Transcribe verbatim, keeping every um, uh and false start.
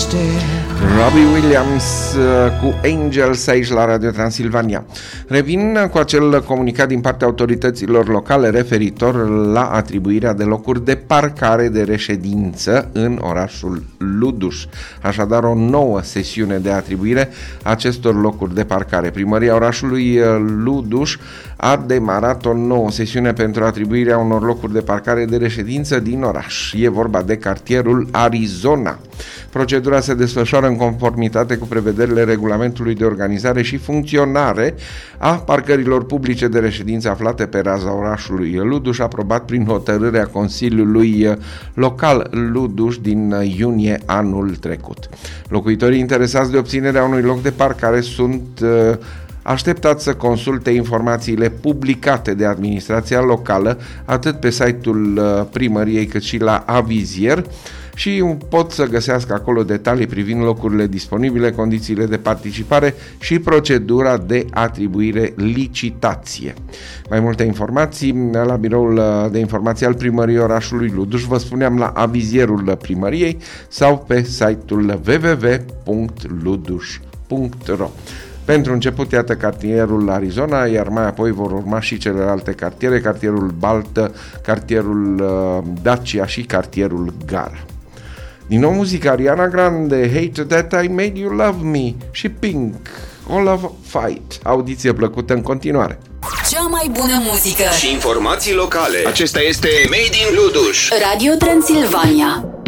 Robbie Williams cu Angels aici la Radio Transilvania. Revin cu acel comunicat din partea autorităților locale referitor la atribuirea de locuri de parcare de reședință în orașul Luduș. Așadar, o nouă sesiune de atribuire acestor locuri de parcare. Primăria orașului Luduș a demarat o nouă sesiune pentru atribuirea unor locuri de parcare de reședință din oraș. E vorba de cartierul Arizona. Procedura se desfășoară în conformitate cu prevederile regulamentului de organizare și funcționare a parcărilor publice de reședință aflate pe raza orașului Luduș, aprobat prin hotărârea Consiliului Local Luduș din iunie anul trecut. Locuitorii interesați de obținerea unui loc de parcare sunt așteptați să consulte informațiile publicate de administrația locală, atât pe site-ul primăriei cât și la avizier, și pot să găsească acolo detalii privind locurile disponibile, condițiile de participare și procedura de atribuire licitație. Mai multe informații la biroul de informații al primăriei orașului Luduș, vă spuneam, la avizierul primăriei sau pe site-ul w w w punct luduș punct r o. Pentru început, iată cartierul Arizona, iar mai apoi vor urma și celelalte cartiere, cartierul Baltă, cartierul Dacia și cartierul Gara. Din nou muzica, Ariana Grande, Hate That I Made You Love Me, și Pink, All of Fight. Audiție plăcută în continuare. Cea mai bună muzică și informații locale. Acesta este Made in Luduș. Radio Transilvania.